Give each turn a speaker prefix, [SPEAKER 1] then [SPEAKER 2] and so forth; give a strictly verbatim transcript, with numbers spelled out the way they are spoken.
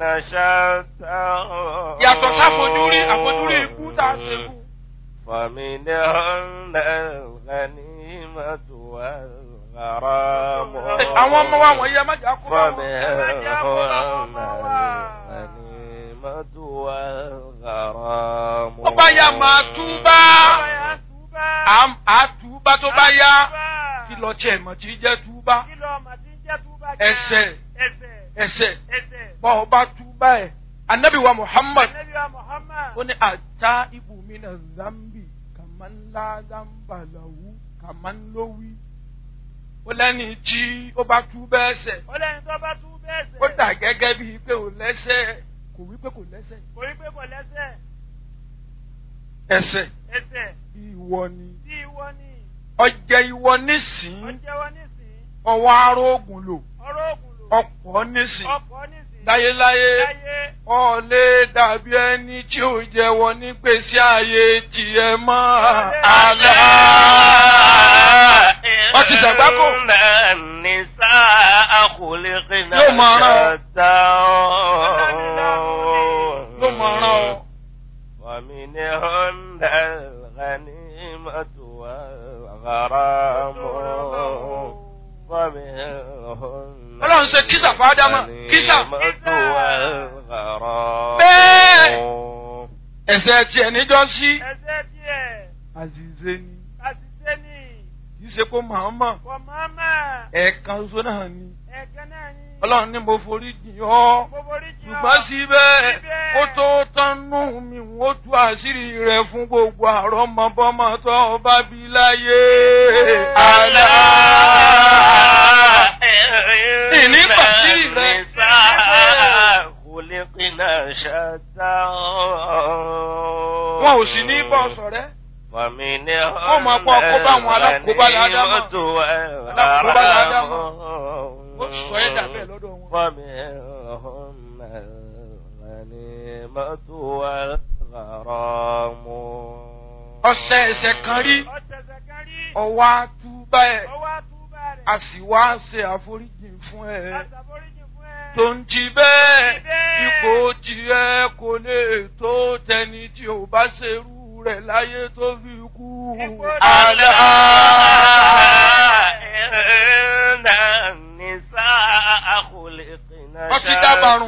[SPEAKER 1] شتى
[SPEAKER 2] yàtọ̀ sáfojúrí àfojúrí ikú tá a ṣe fún.
[SPEAKER 1] فمنهن الغنيمة والغرام
[SPEAKER 2] àwọn ọmọ wa wọ̀nyí ẹ má jà kó bá wọn.
[SPEAKER 1] فمنهن الغنيمة والغرام.
[SPEAKER 2] tó bá yá máa túbá à túbá tó bá yá kí lọ tiẹ̀ mọ̀ tí jẹ́ túbá ẹsẹ̀ ẹsẹ̀ bọ́ ọ bá túbá ẹ̀ anabi wa muhammad ó ní ata ibùmínà zambi kàmánlá zambalahu kàmánlówí ó lẹ́ni tí ó bá túbá ẹsẹ̀ ó dà gẹ́gẹ́ bíi pé ò lẹ́sẹ̀ kò wí pé kò lẹ́sẹ̀ ẹsẹ̀ ìwọ ni ọjẹ ìwọ nísìn ọwọ́ arógùn lò ọ̀pọ̀ nísìn láyéláyé ọ̀lẹ́ dàbí ẹni tí ò jẹ́wọ́ ní gbèsè ayé tiẹ̀ mọ́ àlá. wọ́n ti ṣàgbákò. yóò máa rán ọ. yóò máa rán ọ.
[SPEAKER 1] ومنهن الغنيمة والغرام ومنهن
[SPEAKER 2] ọlọ́run ṣe kísà fàádámà kísà.
[SPEAKER 1] والغرام
[SPEAKER 2] bẹ́ẹ̀ ẹ̀ṣẹ̀ tiẹ̀ níjọ́ sí. àzìzé ni kì í ṣe kó màmá ẹ̀ẹ̀kan ṣoṣo náà ni ọlọ́run ní mo forí jìn ọ́ ṣùgbọ́n síbẹ̀ ó tó tánú mi ó tú àṣírí rẹ̀ fún gbogbo àrọ́mọbọ́mọ tó bá bí láyé. àlá ìní pàṣírí rẹ̀. wọn ò sì ní bọ́ sọ̀rẹ́. wọ́n máa pọ̀ kó bá àwọn alákòóbá ládámọ̀ alákòóbá ládámọ̀ ó sọ ẹ́ dàbẹ́ lọ́dọ̀ wọn.
[SPEAKER 1] فمنهن الغنيمة والغرام.
[SPEAKER 2] ọ̀sẹ̀ ẹ̀sẹ̀ kan rí ọwọ́ àtúbà ẹ̀ a sì wá ṣe àforíjì fún ẹ̀ tó ń jí bẹ́ẹ̀ ipò tiẹ̀ kò lè tó tẹni tí ò bá ṣerú rẹ̀ láyé tó fi kú.
[SPEAKER 1] àlá inna an-nisaa khuliqna.
[SPEAKER 2] ọtí dábàrún.